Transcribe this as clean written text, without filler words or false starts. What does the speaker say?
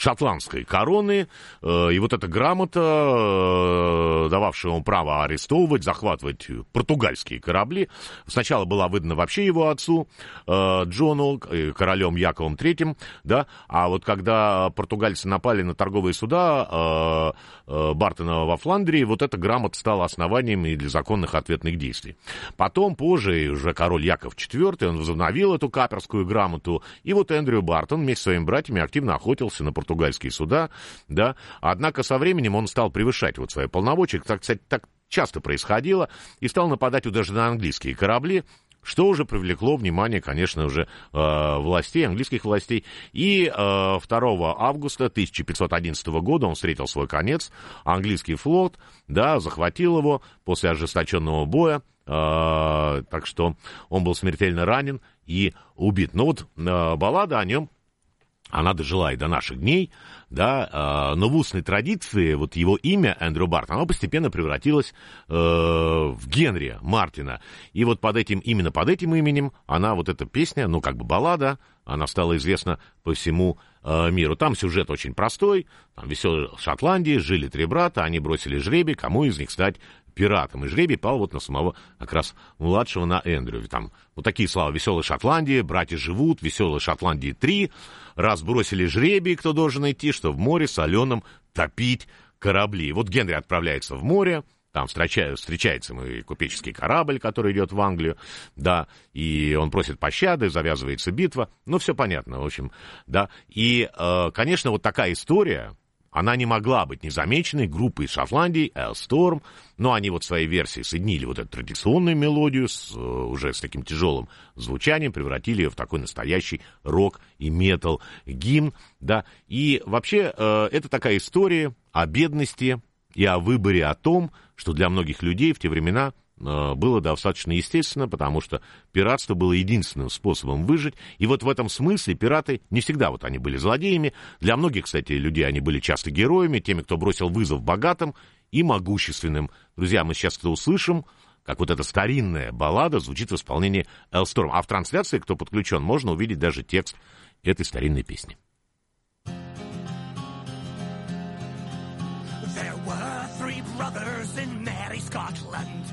шотландской короны, и вот эта грамота, дававшая ему право арестовывать, захватывать португальские корабли, сначала была выдана вообще его отцу Джону, королем Яковом III, да, а вот когда португальцы напали на торговые суда Бартона во Фландрии, вот эта грамота стала основанием и для законных ответных действий. Потом, позже, уже король Яков IV, он возобновил эту каперскую грамоту, и вот Эндрю Бартон вместе с своими братьями активно охотился на португальские суда, да, однако со временем он стал превышать вот свои полномочия, так, кстати, так часто происходило, и стал нападать даже на английские корабли, что уже привлекло внимание, конечно, уже властей, английских властей. И 2 августа 1511 года он встретил свой конец. Английский флот, да, захватил его после ожесточенного боя. Так что он был смертельно ранен и убит. Но вот баллада о нем, она дожила и до наших дней, да, но в устной традиции вот его имя, Эндрю Бартон, оно постепенно превратилось в Генри Мартина. И вот именно под этим именем она, вот эта песня, ну, как бы баллада, она стала известна по всему миру. Там сюжет очень простой, там веселой Шотландии, жили 3 брата, они бросили жребий, кому из них стать пиратом. И жребий пал вот на самого, как раз, младшего, на Эндрю. Там вот такие слова: веселая Шотландия, братья живут, веселой Шотландии 3. Раз бросили жребий, кто должен идти, что в море соленом топить корабли. Вот Генри отправляется в море, там встречается ему и купеческий корабль, который идет в Англию, да, и он просит пощады, завязывается битва, ну, все понятно, в общем, да. И, конечно, вот такая история, она не могла быть незамеченной группой из Шотландии, Элсторм, но они вот в своей версии соединили вот эту традиционную мелодию уже с таким тяжелым звучанием, превратили ее в такой настоящий рок и метал гимн, да. И вообще это такая история о бедности и о выборе, о том, что для многих людей в те времена было достаточно естественно, потому что пиратство было единственным способом выжить. И вот в этом смысле пираты не всегда вот они были злодеями. Для многих, кстати, людей они были часто героями, теми, кто бросил вызов богатым и могущественным. Друзья, мы сейчас это услышим, как вот эта старинная баллада звучит в исполнении Элсторм. А в трансляции, кто подключен, можно увидеть даже текст этой старинной песни. There were 3 brothers in merry Scotland.